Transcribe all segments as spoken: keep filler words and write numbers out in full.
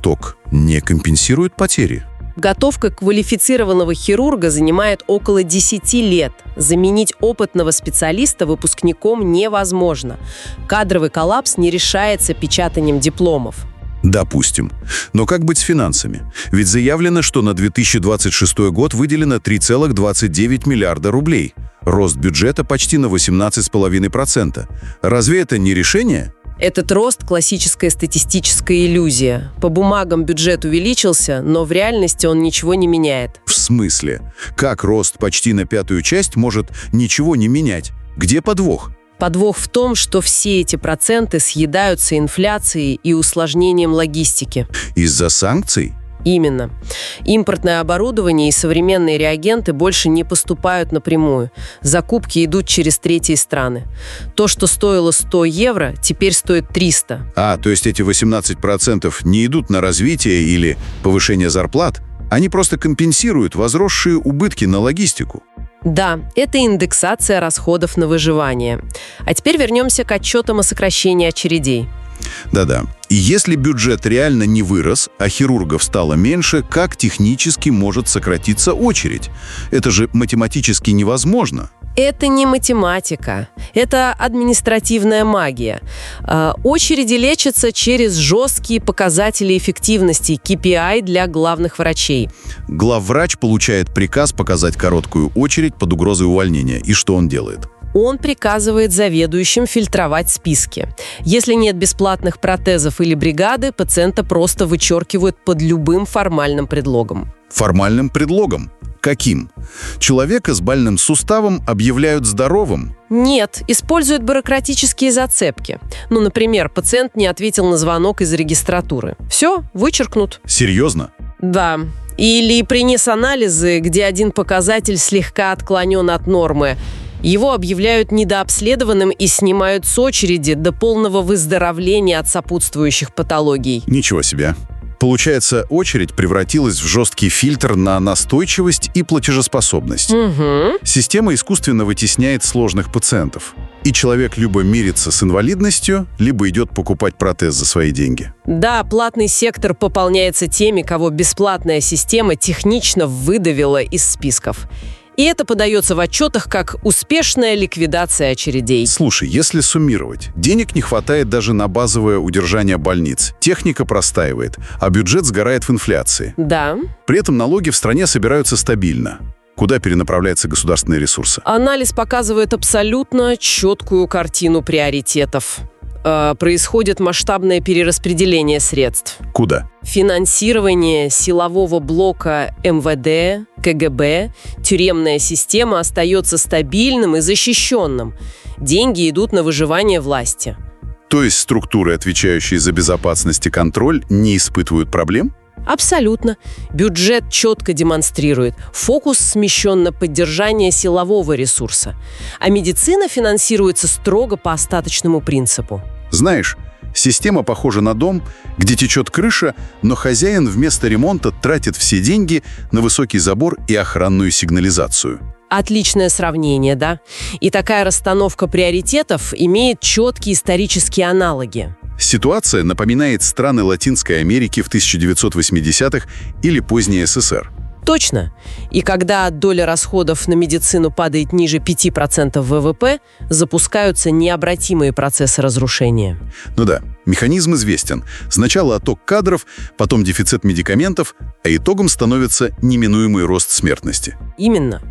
поток не компенсирует потери? Подготовка квалифицированного хирурга занимает около десяти лет. Заменить опытного специалиста выпускником невозможно. Кадровый коллапс не решается печатанием дипломов. Допустим. Но как быть с финансами? Ведь заявлено, что на две тысячи двадцать шестой год выделено три целых двадцать девять миллиарда рублей. Рост бюджета почти на восемнадцать целых пять десятых процента. Разве это не решение? Этот рост – классическая статистическая иллюзия. По бумагам бюджет увеличился, но в реальности он ничего не меняет. В смысле? Как рост почти на пятую часть может ничего не менять? Где подвох? Подвох в том, что все эти проценты съедаются инфляцией и усложнением логистики. Из-за санкций? Именно. Импортное оборудование и современные реагенты больше не поступают напрямую. Закупки идут через третьи страны. То, что стоило сто евро, теперь стоит триста. А, то есть эти восемнадцать процентов не идут на развитие или повышение зарплат? Они просто компенсируют возросшие убытки на логистику. Да, это индексация расходов на выживание. А теперь вернемся к отчетам о сокращении очередей. Да-да. И если бюджет реально не вырос, а хирургов стало меньше, как технически может сократиться очередь? Это же математически невозможно. Это не математика, это административная магия. Э, очереди лечатся через жесткие показатели эффективности, кей пи ай для главных врачей. Главврач получает приказ показать короткую очередь под угрозой увольнения. И что он делает? Он приказывает заведующим фильтровать списки. Если нет бесплатных протезов или бригады, пациента просто вычеркивают под любым формальным предлогом. Формальным предлогом? Каким? Человека с больным суставом объявляют здоровым? Нет, используют бюрократические зацепки. Ну, например, пациент не ответил на звонок из регистратуры. Все, вычеркнут. Серьезно? Да. Или принес анализы, где один показатель слегка отклонен от нормы. Его объявляют недообследованным и снимают с очереди до полного выздоровления от сопутствующих патологий. Ничего себе. Получается, очередь превратилась в жесткий фильтр на настойчивость и платежеспособность. Угу. Система искусственно вытесняет сложных пациентов. И человек либо мирится с инвалидностью, либо идет покупать протез за свои деньги. Да, платный сектор пополняется теми, кого бесплатная система технично выдавила из списков. И это подается в отчетах как успешная ликвидация очередей. Слушай, если суммировать, денег не хватает даже на базовое удержание больниц. Техника простаивает, а бюджет сгорает в инфляции. Да. При этом налоги в стране собираются стабильно. Куда перенаправляются государственные ресурсы? Анализ показывает абсолютно четкую картину приоритетов. Э, происходит масштабное перераспределение средств. Куда? Финансирование силового блока эм вэ дэ, ка гэ бэ, тюремная система остается стабильным и защищенным. Деньги идут на выживание власти. То есть структуры, отвечающие за безопасность и контроль, не испытывают проблем? Абсолютно. Бюджет четко демонстрирует. Фокус смещен на поддержание силового ресурса. А медицина финансируется строго по остаточному принципу. Знаешь, система похожа на дом, где течет крыша, но хозяин вместо ремонта тратит все деньги на высокий забор и охранную сигнализацию. Отличное сравнение, да? И такая расстановка приоритетов имеет четкие исторические аналоги. Ситуация напоминает страны Латинской Америки в тысяча девятьсот восьмидесятых или поздний эс эс эр. Точно. И когда доля расходов на медицину падает ниже пяти процентов вэ вэ пэ, запускаются необратимые процессы разрушения. Ну да, механизм известен. Сначала отток кадров, потом дефицит медикаментов, а итогом становится неминуемый рост смертности. Именно.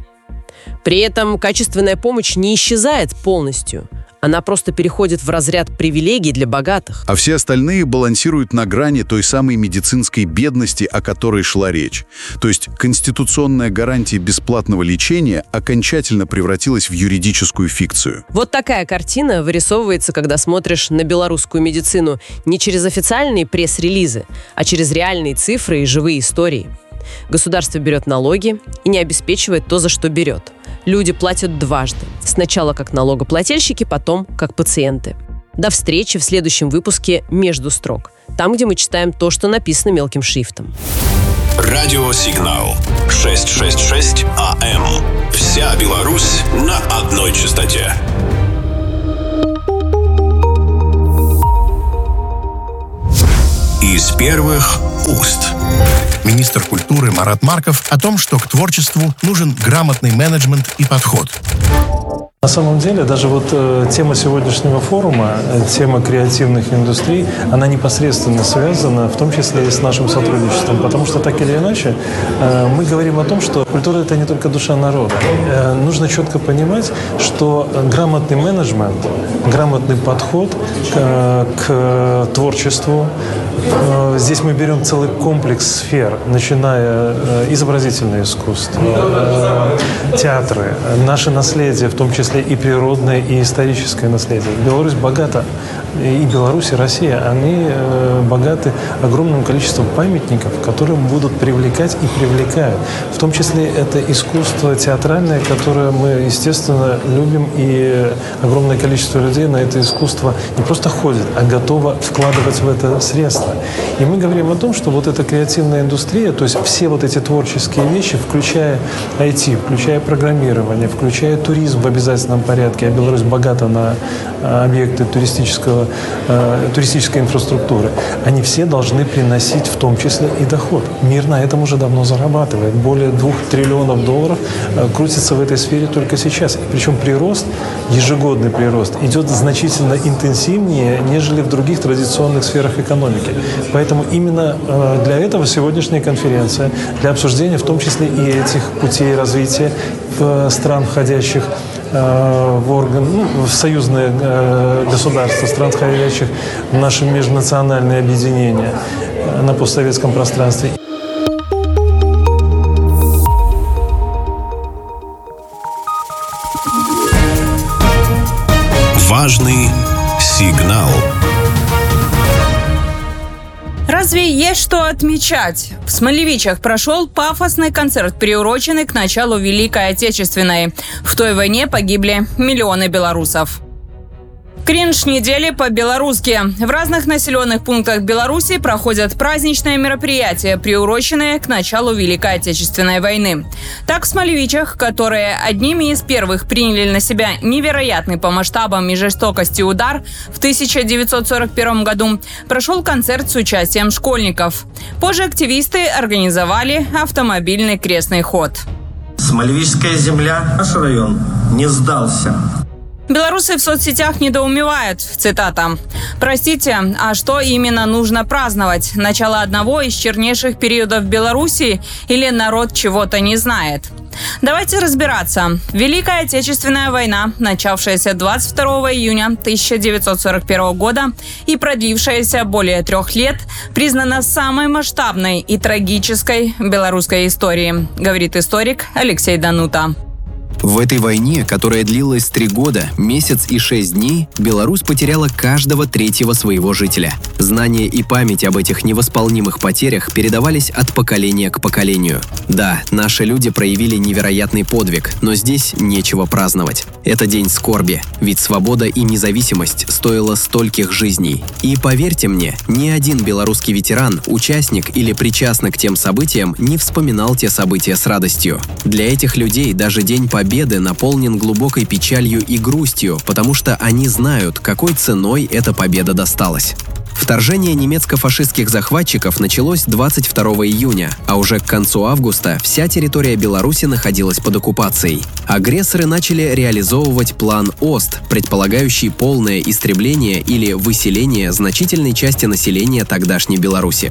При этом качественная помощь не исчезает полностью. Она просто переходит в разряд привилегий для богатых. А все остальные балансируют на грани той самой медицинской бедности, о которой шла речь. То есть конституционная гарантия бесплатного лечения окончательно превратилась в юридическую фикцию. Вот такая картина вырисовывается, когда смотришь на белорусскую медицину не через официальные пресс-релизы, а через реальные цифры и живые истории. Государство берет налоги и не обеспечивает то, за что берет. Люди платят дважды. Сначала как налогоплательщики, потом как пациенты. До встречи в следующем выпуске «Между строк». Там, где мы читаем то, что написано мелким шрифтом. Радиосигнал шестьсот шестьдесят шесть а эм. Вся Беларусь на одной частоте. из первых уст. Министр культуры Марат Марков о том, что к творчеству нужен грамотный менеджмент и подход. На самом деле, даже вот э, тема сегодняшнего форума, э, тема креативных индустрий, она непосредственно связана, в том числе и с нашим сотрудничеством, потому что так или иначе э, мы говорим о том, что культура – это не только душа народа. Э, нужно четко понимать, что грамотный менеджмент, грамотный подход к, к творчеству, э, здесь мы берем целый комплекс сфер, начиная э, изобразительное искусство, э, театры, наше наследие, в том числе и природное, и историческое наследие. Беларусь богата, и Беларусь, и Россия, они э, богаты огромным количеством памятников, которые будут привлекать и привлекают. В том числе это искусство театральное, которое мы, естественно, любим, и огромное количество людей на это искусство не просто ходит, а готово вкладывать в это средства. И мы говорим о том, что вот эта креативная индустрия, то есть все вот эти творческие вещи, включая ай ти, включая программирование, включая туризм в обязательном порядке, а Беларусь богата на объекты туристического, э, туристической инфраструктуры, они все должны приносить в том числе и доход. Мир на этом уже давно зарабатывает. Более двух триллионов долларов э, крутится в этой сфере только сейчас. И причем прирост, ежегодный прирост, идет значительно интенсивнее, нежели в других традиционных сферах экономики. Поэтому именно э, для этого сегодняшняя конференция, для обсуждения в том числе и этих путей развития в стран, входящих в орган, ну, в союзное э, государство, стран, входящих в наше межнациональное объединение на постсоветском пространстве. Важный сигнал. Разве есть что отмечать? В Смолевичах прошел пафосный концерт, приуроченный к началу Великой Отечественной. В той войне погибли миллионы белорусов. Кринж недели по-белорусски. В разных населенных пунктах Беларуси проходят праздничные мероприятия, приуроченные к началу Великой Отечественной войны. Так, в Смолевичах, которые одними из первых приняли на себя невероятный по масштабам и жестокости удар в тысяча девятьсот сорок первом году, прошел концерт с участием школьников. Позже активисты организовали автомобильный крестный ход. Смолевичская земля, наш район, не сдался. Белорусы в соцсетях недоумевают, цитата, «Простите, а что именно нужно праздновать? Начало одного из чернейших периодов Беларуси или народ чего-то не знает?» Давайте разбираться. Великая Отечественная война, начавшаяся двадцать второго июня тысяча девятьсот сорок первого года и продлившаяся более трех лет, признана самой масштабной и трагической в белорусской истории, говорит историк Алексей Данута. В этой войне, которая длилась три года, месяц и шесть дней, Беларусь потеряла каждого третьего своего жителя. Знания и память об этих невосполнимых потерях передавались от поколения к поколению. Да, наши люди проявили невероятный подвиг, но здесь нечего праздновать. Это день скорби, ведь свобода и независимость стоила стольких жизней. И поверьте мне, ни один белорусский ветеран, участник или причастный к тем событиям не вспоминал те события с радостью. Для этих людей даже День Победы Победы наполнен глубокой печалью и грустью, потому что они знают, какой ценой эта победа досталась. Вторжение немецко-фашистских захватчиков началось двадцать второго июня, а уже к концу августа вся территория Беларуси находилась под оккупацией. Агрессоры начали реализовывать план ОСТ, предполагающий полное истребление или выселение значительной части населения тогдашней Беларуси.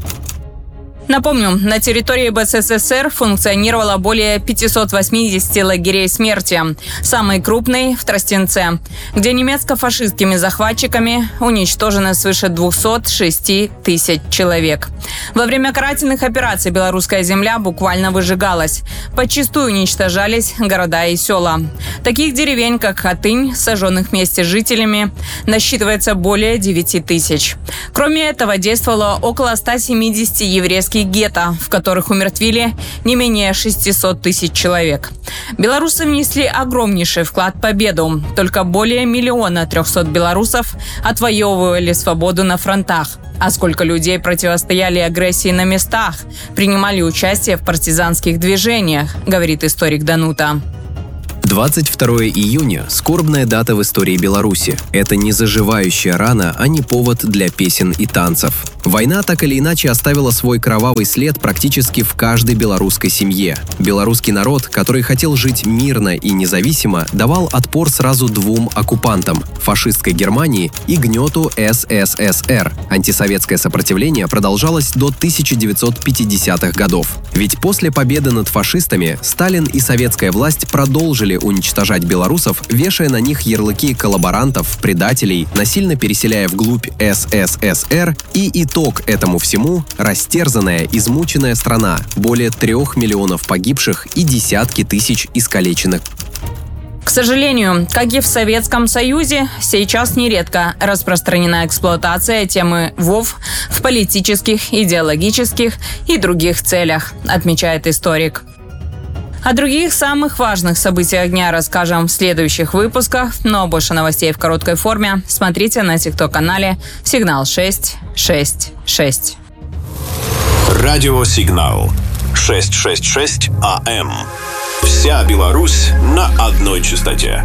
Напомню, на территории БССР функционировало более пятисот восьмидесяти лагерей смерти. Самый крупный в Тростенце, где немецко-фашистскими захватчиками уничтожено свыше двухсот шести тысяч человек. Во время карательных операций белорусская земля буквально выжигалась. Подчистую уничтожались города и села. Таких деревень, как Хатынь, сожженных вместе с жителями, насчитывается более девяти тысяч. Кроме этого, действовало около ста семидесяти еврейских гетто, в которых умертвили не менее шестисот тысяч человек. Белорусы внесли огромнейший вклад в победу. Только более миллиона трехсот белорусов отвоевывали свободу на фронтах. А сколько людей противостояли агрессии на местах, принимали участие в партизанских движениях, говорит историк Данута. двадцать второе июня – скорбная дата в истории Беларуси. Это не заживающая рана, а не повод для песен и танцев. Война так или иначе оставила свой кровавый след практически в каждой белорусской семье. Белорусский народ, который хотел жить мирно и независимо, давал отпор сразу двум оккупантам – фашистской Германии и гнету эс эс эс эр. Антисоветское сопротивление продолжалось до тысяча девятьсот пятидесятых годов. Ведь после победы над фашистами Сталин и советская власть продолжили уничтожать белорусов, вешая на них ярлыки коллаборантов, предателей, насильно переселяя вглубь эс эс эс эр, и итог этому всему – растерзанная, измученная страна, более трех миллионов погибших и десятки тысяч искалеченных. К сожалению, как и в Советском Союзе, сейчас нередко распространена эксплуатация темы ВОВ в политических, идеологических и других целях, отмечает историк. О других самых важных событиях дня расскажем в следующих выпусках, но больше новостей в короткой форме смотрите на тикток-канале «Сигнал шесть шесть шесть». Радио «Сигнал» шестьсот шестьдесят шесть АМ. Вся Беларусь на одной частоте.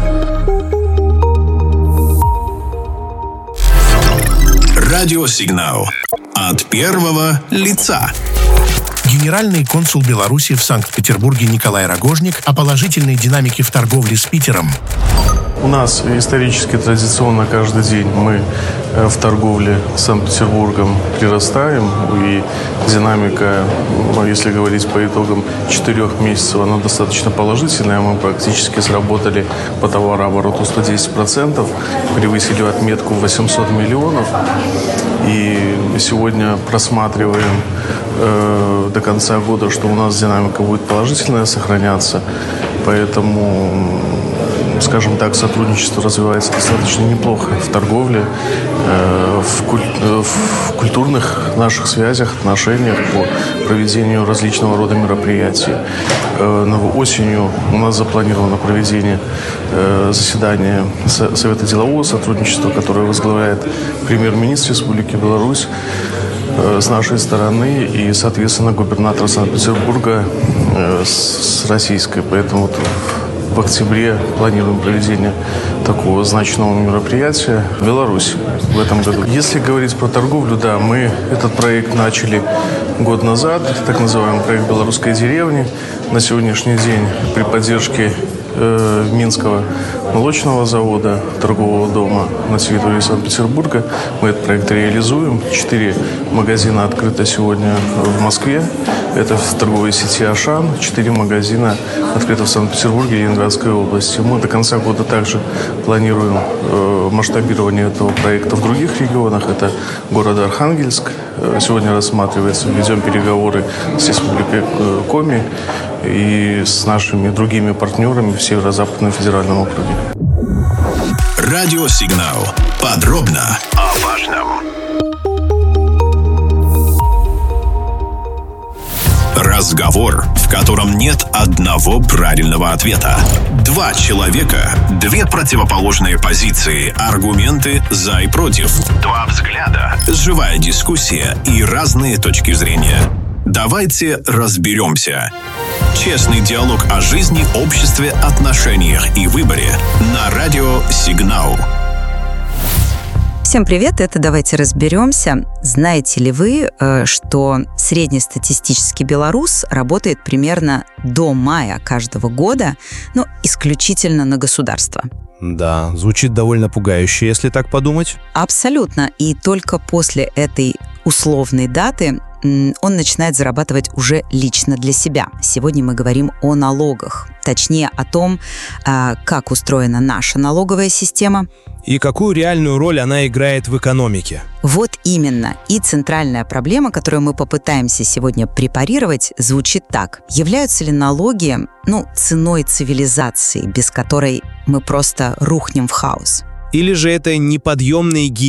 Радио «Сигнал» от первого лица. Генеральный консул Беларуси в Санкт-Петербурге Николай Рогожник о положительной динамике в торговле с Питером. У нас исторически традиционно каждый день мы в торговле с Санкт-Петербургом прирастаем, и динамика, если говорить по итогам четырех месяцев, она достаточно положительная. Мы практически сработали по товарообороту сто десять процентов, превысили отметку восемьсот миллионов, и сегодня просматриваем э, до конца года, что у нас динамика будет положительная сохраняться, поэтому, скажем так, сотрудничество развивается достаточно неплохо в торговле, в, куль- в культурных наших связях, отношениях по проведению различного рода мероприятий. Осенью у нас запланировано проведение заседания Совета делового сотрудничества, которое возглавляет премьер-министр Республики Беларусь с нашей стороны и, соответственно, губернатор Санкт-Петербурга с российской. Поэтому вот в октябре планируем проведение такого значного мероприятия в Беларуси в этом году. Если говорить про торговлю, да, мы этот проект начали год назад, так называемый проект «Белорусской деревни». На сегодняшний день при поддержке э, Минского молочного завода, торгового дома на территории Санкт-Петербурга мы этот проект реализуем. Четыре магазина открыто сегодня в Москве. Это в торговой сети «Ашан». Четыре магазина открыто в Санкт-Петербурге и Ленинградской области. Мы до конца года также планируем э, масштабирование этого проекта в других регионах. Это город Архангельск. Сегодня рассматривается, ведем переговоры с Республикой Коми и с нашими другими партнерами в Северо-Западном федеральном округе. Радио «Сигнал». Подробно о важном. Разговор, в котором нет одного правильного ответа. Два человека, две противоположные позиции, аргументы за и против. Два взгляда, живая дискуссия и разные точки зрения. Давайте разберемся. Честный диалог о жизни, обществе, отношениях и выборе на радио «Сигнал». Всем привет, это «Давайте разберемся». Знаете ли вы, что среднестатистический белорус работает примерно до мая каждого года, ну, исключительно на государство? Да, звучит довольно пугающе, если так подумать. Абсолютно. И только после этой условной даты он начинает зарабатывать уже лично для себя. Сегодня мы говорим о налогах, точнее о том, как устроена наша налоговая система. И какую реальную роль она играет в экономике. Вот именно. И центральная проблема, которую мы попытаемся сегодня препарировать, звучит так. Являются ли налоги, ну, ценой цивилизации, без которой мы просто рухнем в хаос? Или же это неподъемная гиря,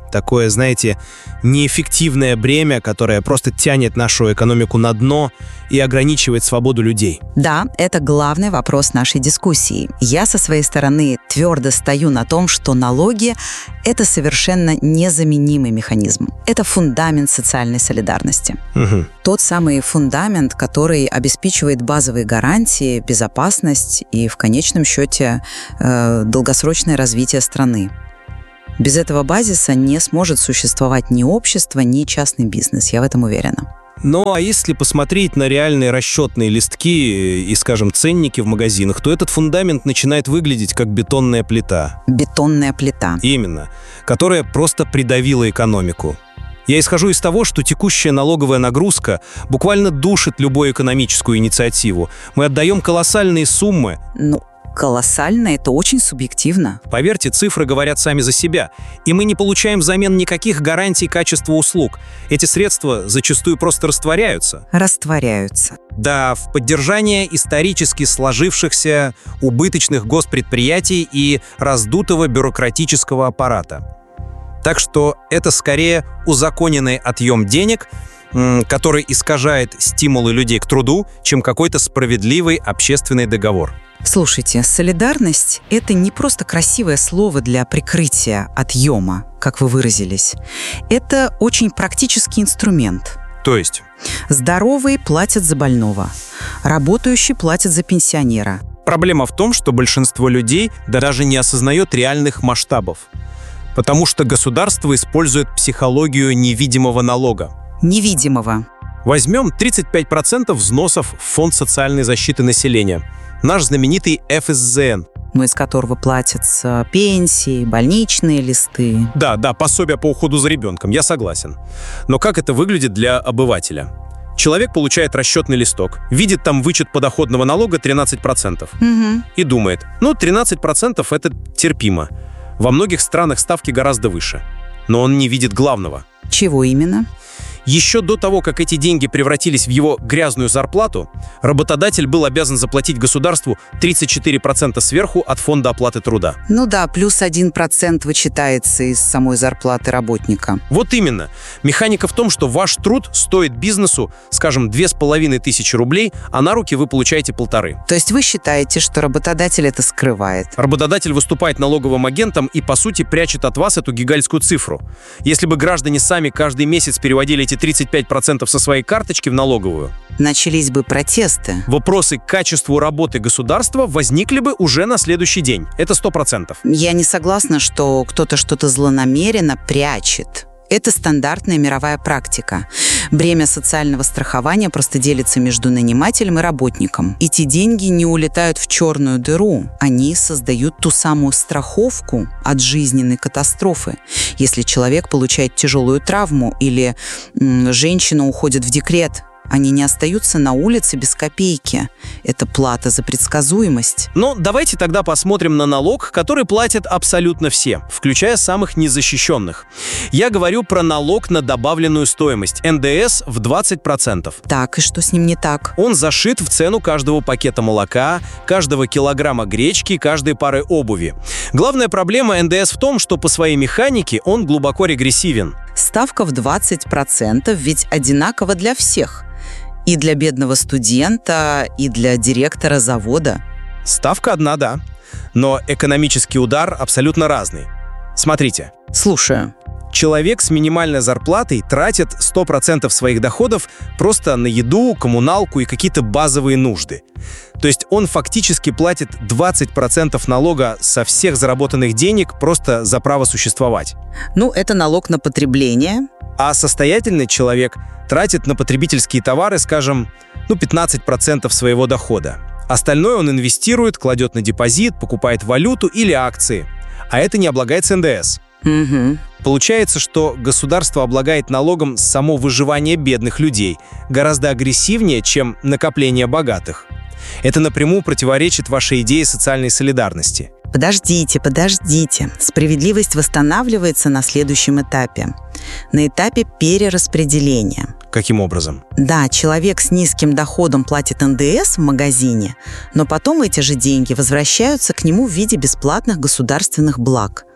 Такое, знаете, неэффективное бремя, которое просто тянет нашу экономику на дно и ограничивает свободу людей. Да, это главный вопрос нашей дискуссии. Я со своей стороны твердо стою на том, что налоги – это совершенно незаменимый механизм. Это фундамент социальной солидарности. Угу. Тот самый фундамент, который обеспечивает базовые гарантии, безопасность и, в конечном счете, э, долгосрочное развитие страны. Без этого базиса не сможет существовать ни общество, ни частный бизнес, я в этом уверена. Ну, а если посмотреть на реальные расчетные листки и, скажем, ценники в магазинах, то этот фундамент начинает выглядеть как бетонная плита. Бетонная плита. Именно. Которая просто придавила экономику. Я исхожу из того, что текущая налоговая нагрузка буквально душит любую экономическую инициативу. Мы отдаем колоссальные суммы. Ну, колоссально, это очень субъективно. Поверьте, цифры говорят сами за себя. И мы не получаем взамен никаких гарантий качества услуг. Эти средства зачастую просто растворяются. Растворяются. Да, в поддержание исторически сложившихся убыточных госпредприятий и раздутого бюрократического аппарата. Так что это скорее узаконенный отъем денег, который искажает стимулы людей к труду, чем какой-то справедливый общественный договор. Слушайте, солидарность – это не просто красивое слово для прикрытия отъема, как вы выразились. Это очень практический инструмент. То есть? Здоровые платят за больного, работающий платит за пенсионера. Проблема в том, что большинство людей даже не осознает реальных масштабов, потому что государство использует психологию невидимого налога. Невидимого. Возьмем тридцать пять процентов взносов в Фонд социальной защиты населения. Наш знаменитый эф эс зэ эн. Ну, из которого платятся пенсии, больничные листы. Да, да, пособие по уходу за ребенком, я согласен. Но как это выглядит для обывателя? Человек получает расчетный листок, видит там вычет подоходного налога тринадцать процентов. Угу. И думает, ну, тринадцать процентов это терпимо. Во многих странах ставки гораздо выше. Но он не видит главного. Чего именно? Еще до того, как эти деньги превратились в его грязную зарплату, работодатель был обязан заплатить государству тридцать четыре процента сверху от фонда оплаты труда. Ну да, плюс один процент вычитается из самой зарплаты работника. Вот именно. Механика в том, что ваш труд стоит бизнесу, скажем, две с половиной тысячи рублей, а на руки вы получаете полторы. То есть вы считаете, что работодатель это скрывает? Работодатель выступает налоговым агентом и, по сути, прячет от вас эту гигантскую цифру. Если бы граждане сами каждый месяц переводили эти тридцать пять процентов со своей карточки в налоговую, начались бы протесты. Вопросы к качеству работы государства возникли бы уже на следующий день. Это сто процентов. Я не согласна, что кто-то что-то злонамеренно прячет. Это стандартная мировая практика. Бремя социального страхования просто делится между нанимателем и работником. Эти деньги не улетают в черную дыру. Они создают ту самую страховку от жизненной катастрофы. Если человек получает тяжелую травму или м, женщина уходит в декрет, они не остаются на улице без копейки. Это плата за предсказуемость. Но давайте тогда посмотрим на налог, который платят абсолютно все, включая самых незащищенных. Я говорю про налог на добавленную стоимость, эн дэ эс в двадцать процентов. Так, и что с ним не так? Он зашит в цену каждого пакета молока, каждого килограмма гречки, каждой пары обуви. Главная проблема эн дэ эс в том, что по своей механике он глубоко регрессивен. Ставка в двадцать процентов ведь одинакова для всех. И для бедного студента, и для директора завода. Ставка одна, да. Но экономический удар абсолютно разный. Смотрите. Слушаю. Человек с минимальной зарплатой тратит сто процентов своих доходов просто на еду, коммуналку и какие-то базовые нужды. То есть он фактически платит двадцать процентов налога со всех заработанных денег просто за право существовать. Ну, это налог на потребление. А состоятельный человек тратит на потребительские товары, скажем, ну, пятнадцать процентов своего дохода. Остальное он инвестирует, кладет на депозит, покупает валюту или акции. А это не облагается эн дэ эс. Угу. Получается, что государство облагает налогом само выживание бедных людей гораздо агрессивнее, чем накопление богатых. Это напрямую противоречит вашей идее социальной солидарности. Подождите, подождите. Справедливость восстанавливается на следующем этапе. На этапе перераспределения. Каким образом? Да, человек с низким доходом платит эн дэ эс в магазине, но потом эти же деньги возвращаются к нему в виде бесплатных государственных благ.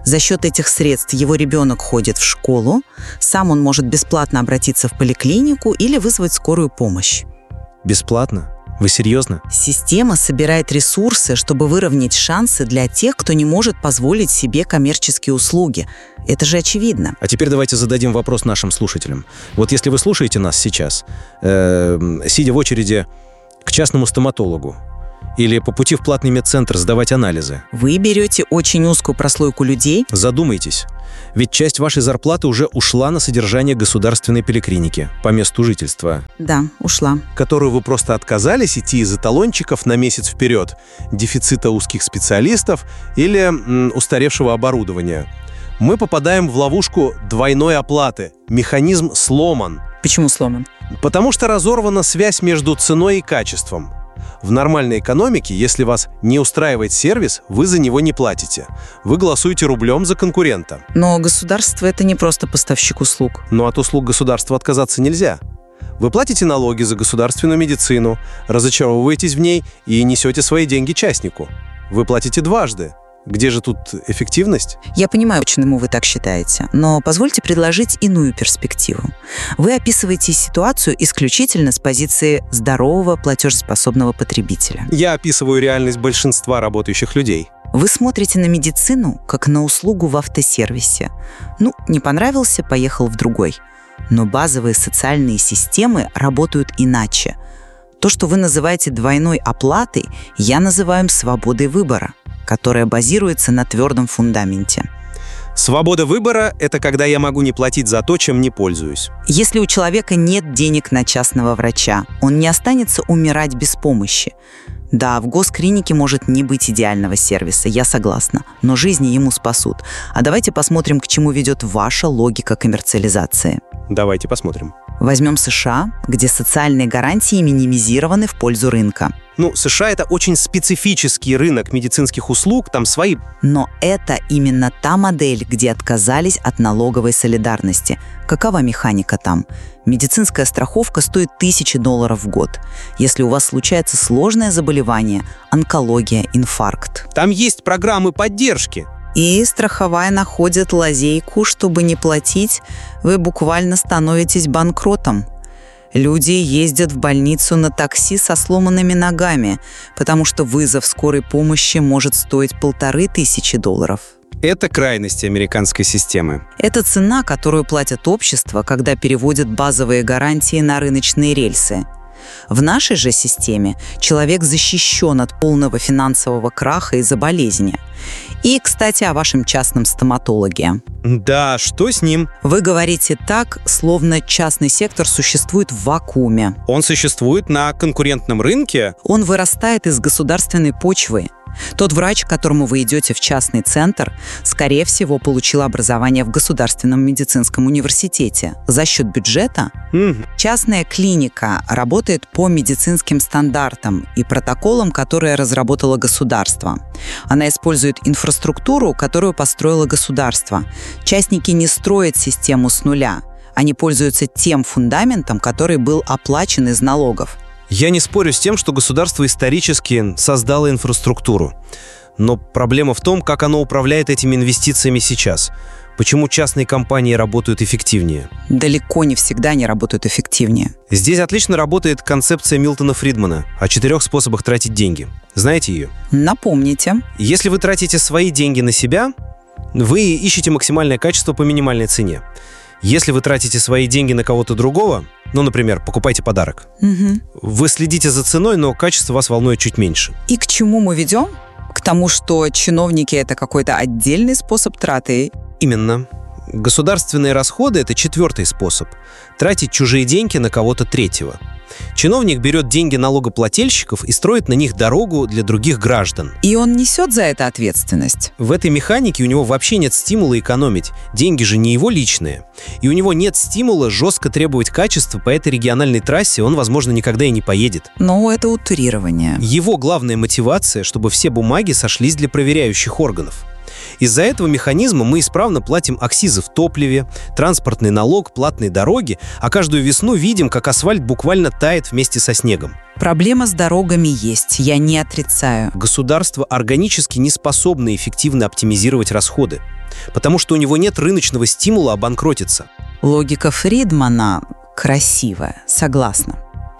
За счет этих средств его ребенок ходит в школу, сам он может бесплатно обратиться в поликлинику или вызвать скорую помощь. Бесплатно? Вы серьезно? Система собирает ресурсы, чтобы выровнять шансы для тех, кто не может позволить себе коммерческие услуги. Это же очевидно. А теперь давайте зададим вопрос нашим слушателям. Вот если вы слушаете нас сейчас, э, сидя в очереди к частному стоматологу, или по пути в платный медцентр сдавать анализы. Вы берете очень узкую прослойку людей. Задумайтесь, ведь часть вашей зарплаты уже ушла на содержание государственной поликлиники по месту жительства. Да, ушла. Которую вы просто отказались идти из эталончиков на месяц вперед, дефицита узких специалистов или м, устаревшего оборудования. Мы попадаем в ловушку двойной оплаты. Механизм сломан. Почему сломан? Потому что разорвана связь между ценой и качеством. В нормальной экономике, если вас не устраивает сервис, вы за него не платите. Вы голосуете рублем за конкурента. Но государство – это не просто поставщик услуг. Но от услуг государства отказаться нельзя. Вы платите налоги за государственную медицину, разочаровываетесь в ней и несете свои деньги частнику. Вы платите дважды. Где же тут эффективность? Я понимаю, почему вы так считаете, но позвольте предложить иную перспективу. Вы описываете ситуацию исключительно с позиции здорового платежеспособного потребителя. Я описываю реальность большинства работающих людей. Вы смотрите на медицину, как на услугу в автосервисе. Ну, не понравился, поехал в другой. Но базовые социальные системы работают иначе. То, что вы называете двойной оплатой, я называю свободой выбора, которая базируется на твердом фундаменте. Свобода выбора – это когда я могу не платить за то, чем не пользуюсь. Если у человека нет денег на частного врача, он не останется умирать без помощи. Да, в госклинике может не быть идеального сервиса, я согласна, но жизни ему спасут. А давайте посмотрим, к чему ведет ваша логика коммерциализации. Давайте посмотрим. Возьмем США, где социальные гарантии минимизированы в пользу рынка. Ну, США – это очень специфический рынок медицинских услуг, там свои... Но это именно та модель, где отказались от налоговой солидарности. Какова механика там? Медицинская страховка стоит тысячи долларов в год. Если у вас случается сложное заболевание, онкология, инфаркт. Там есть программы поддержки. И страховая находит лазейку, чтобы не платить, вы буквально становитесь банкротом. Люди ездят в больницу на такси со сломанными ногами, потому что вызов скорой помощи может стоить полторы тысячи долларов. Это крайности американской системы. Это цена, которую платит общество, когда переводят базовые гарантии на рыночные рельсы. В нашей же системе человек защищен от полного финансового краха из-за болезни. И, кстати, о вашем частном стоматологе. Да, что с ним? Вы говорите так, словно частный сектор существует в вакууме. Он существует на конкурентном рынке? Он вырастает из государственной почвы. Тот врач, к которому вы идете в частный центр, скорее всего, получил образование в государственном медицинском университете. За счет бюджета Mm. частная клиника работает по медицинским стандартам и протоколам, которые разработало государство. Она использует инфраструктуру, которую построило государство. Частники не строят систему с нуля. Они пользуются тем фундаментом, который был оплачен из налогов. Я не спорю с тем, что государство исторически создало инфраструктуру. Но проблема в том, как оно управляет этими инвестициями сейчас. Почему частные компании работают эффективнее? Далеко не всегда они работают эффективнее. Здесь отлично работает концепция Милтона Фридмана о четырех способах тратить деньги. Знаете ее? Напомните. Если вы тратите свои деньги на себя, вы ищете максимальное качество по минимальной цене. Если вы тратите свои деньги на кого-то другого, ну, например, покупайте подарок, Угу. вы следите за ценой, но качество вас волнует чуть меньше. И к чему мы ведем? К тому, что чиновники – это какой-то отдельный способ траты. Именно. Государственные расходы – это четвертый способ. Тратить чужие деньги на кого-то третьего. Чиновник берет деньги налогоплательщиков и строит на них дорогу для других граждан. И он несет за это ответственность. В этой механике у него вообще нет стимула экономить. Деньги же не его личные. И у него нет стимула жестко требовать качества по этой региональной трассе, он, возможно, никогда и не поедет. Но это утрирование. Его главная мотивация, чтобы все бумаги сошлись для проверяющих органов. Из-за этого механизма мы исправно платим акцизы в топливе, транспортный налог, платные дороги, а каждую весну видим, как асфальт буквально тает вместе со снегом. Проблема с дорогами есть, я не отрицаю. Государство органически не способно эффективно оптимизировать расходы, потому что у него нет рыночного стимула обанкротиться. Логика Фридмана красивая, согласна.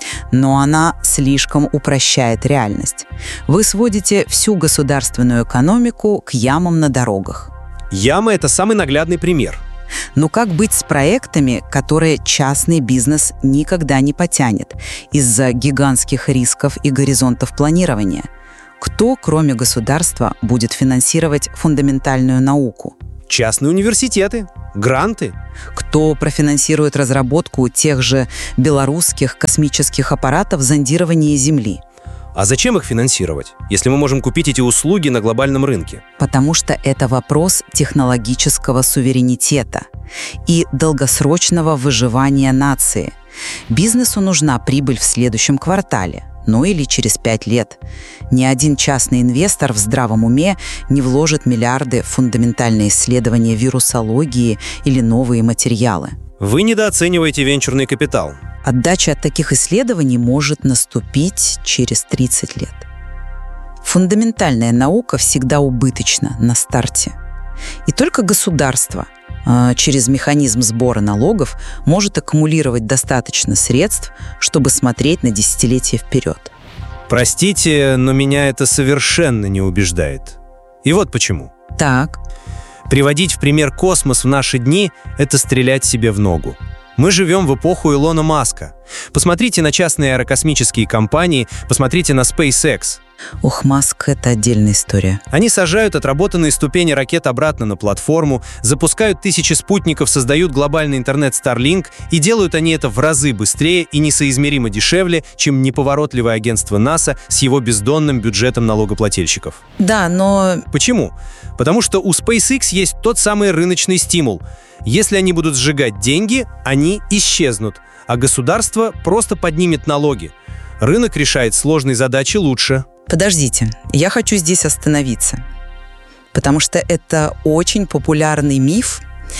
Но она слишком упрощает реальность. Вы сводите всю государственную экономику к ямам на дорогах. Яма – это самый наглядный пример. Но как быть с проектами, которые частный бизнес никогда не потянет из-за гигантских рисков и горизонтов планирования? Кто, кроме государства, будет финансировать фундаментальную науку? Частные университеты, гранты. Кто профинансирует разработку тех же белорусских космических аппаратов зондирования Земли? А зачем их финансировать, если мы можем купить эти услуги на глобальном рынке? Потому что это вопрос технологического суверенитета и долгосрочного выживания нации. Бизнесу нужна прибыль в следующем квартале, ну или через пять лет. Ни один частный инвестор в здравом уме не вложит миллиарды в фундаментальные исследования вирусологии или новые материалы. Вы недооцениваете венчурный капитал. Отдача от таких исследований может наступить через тридцать лет. Фундаментальная наука всегда убыточна на старте. И только государство э, через механизм сбора налогов может аккумулировать достаточно средств, чтобы смотреть на десятилетия вперед. Простите, но меня это совершенно не убеждает. И вот почему. Так. Приводить в пример космос в наши дни – это стрелять себе в ногу. Мы живем в эпоху Илона Маска. Посмотрите на частные аэрокосмические компании, посмотрите на SpaceX. Ох, Маск – это отдельная история. Они сажают отработанные ступени ракет обратно на платформу, запускают тысячи спутников, создают глобальный интернет Starlink, и делают они это в разы быстрее и несоизмеримо дешевле, чем неповоротливое агентство НАСА с его бездонным бюджетом налогоплательщиков. Да, но... Почему? Потому что у SpaceX есть тот самый рыночный стимул. Если они будут сжигать деньги, они исчезнут, а государство просто поднимет налоги. Рынок решает сложные задачи лучше. Подождите, я хочу здесь остановиться, потому что это очень популярный миф.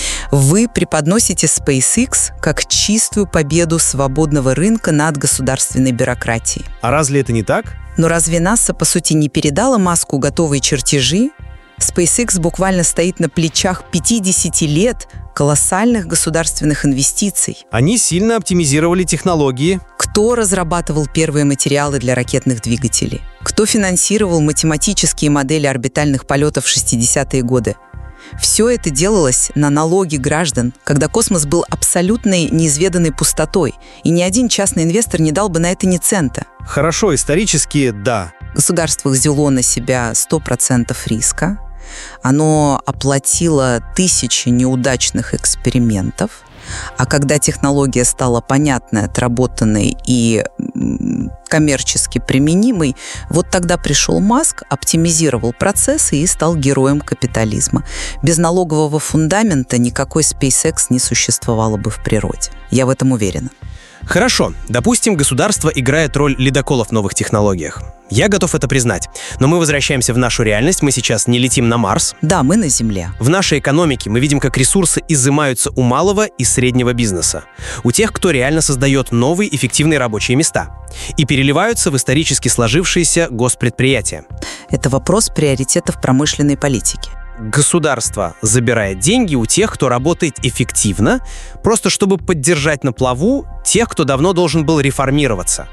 Вы преподносите SpaceX как чистую победу свободного рынка над государственной бюрократией. А разве это не так? Но разве НАСА, по сути, не передала Маску готовые чертежи? SpaceX буквально стоит на плечах пятидесяти лет колоссальных государственных инвестиций. Они сильно оптимизировали технологии. Кто разрабатывал первые материалы для ракетных двигателей? Кто финансировал математические модели орбитальных полетов в шестидесятые годы? Все это делалось на налоги граждан, когда космос был абсолютной неизведанной пустотой, и ни один частный инвестор не дал бы на это ни цента. Хорошо, исторически да. Государство взяло на себя сто процентов риска. Оно оплатило тысячи неудачных экспериментов. А когда технология стала понятной, отработанной и коммерчески применимой, вот тогда пришел Маск, оптимизировал процессы и стал героем капитализма. Без налогового фундамента никакой SpaceX не существовало бы в природе. Я в этом уверена. Хорошо, допустим, государство играет роль ледоколов в новых технологиях. Я готов это признать. Но мы возвращаемся в нашу реальность, мы сейчас не летим на Марс. Да, мы на Земле. В нашей экономике мы видим, как ресурсы изымаются у малого и среднего бизнеса, у тех, кто реально создает новые эффективные рабочие места, и переливаются в исторически сложившиеся госпредприятия. Это вопрос приоритетов промышленной политики. Государство забирает деньги у тех, кто работает эффективно, просто чтобы поддержать на плаву тех, кто давно должен был реформироваться.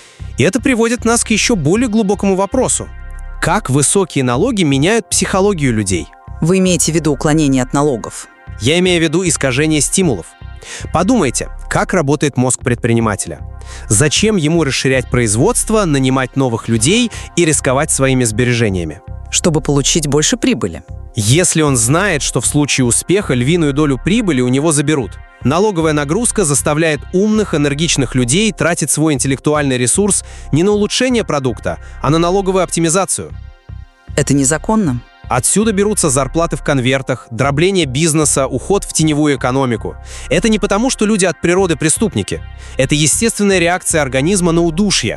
И это приводит нас к еще более глубокому вопросу. Как высокие налоги меняют психологию людей? Вы имеете в виду уклонение от налогов? Я имею в виду искажение стимулов. Подумайте, как работает мозг предпринимателя. Зачем ему расширять производство, нанимать новых людей и рисковать своими сбережениями? Чтобы получить больше прибыли. Если он знает, что в случае успеха львиную долю прибыли у него заберут. Налоговая нагрузка заставляет умных, энергичных людей тратить свой интеллектуальный ресурс не на улучшение продукта, а на налоговую оптимизацию. Это незаконно. Отсюда берутся зарплаты в конвертах, дробление бизнеса, уход в теневую экономику. Это не потому, что люди от природы преступники. Это естественная реакция организма на удушье.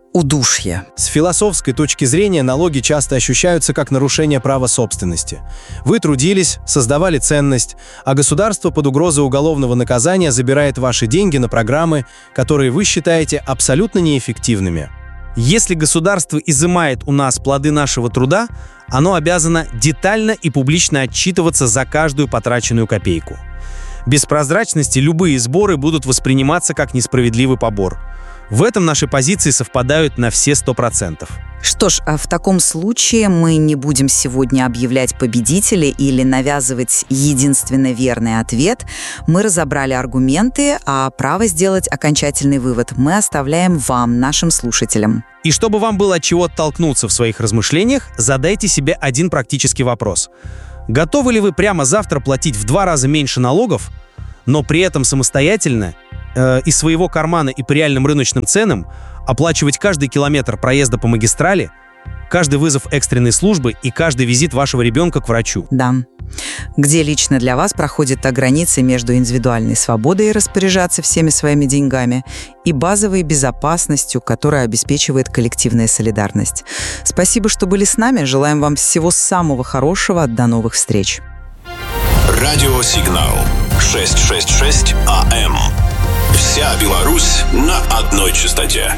удушье. С философской точки зрения налоги часто ощущаются как нарушение права собственности. Вы трудились, создавали ценность, а государство под угрозой уголовного наказания забирает ваши деньги на программы, которые вы считаете абсолютно неэффективными. Если государство изымает у нас плоды нашего труда, оно обязано детально и публично отчитываться за каждую потраченную копейку. Без прозрачности любые сборы будут восприниматься как несправедливый побор. В этом наши позиции совпадают на все сто процентов. Что ж, в таком случае мы не будем сегодня объявлять победителей или навязывать единственно верный ответ. Мы разобрали аргументы, а право сделать окончательный вывод мы оставляем вам, нашим слушателям. И чтобы вам было от чего оттолкнуться в своих размышлениях, задайте себе один практический вопрос. Готовы ли вы прямо завтра платить в два раза меньше налогов, но при этом самостоятельно э, из своего кармана и по реальным рыночным ценам оплачивать каждый километр проезда по магистрали, каждый вызов экстренной службы и каждый визит вашего ребенка к врачу? Да. Где лично для вас проходит та граница между индивидуальной свободой распоряжаться всеми своими деньгами и базовой безопасностью, которая обеспечивает коллективная солидарность. Спасибо, что были с нами. Желаем вам всего самого хорошего. До новых встреч. Радиосигнал шестьсот шестьдесят шесть АМ. Вся Беларусь на одной частоте.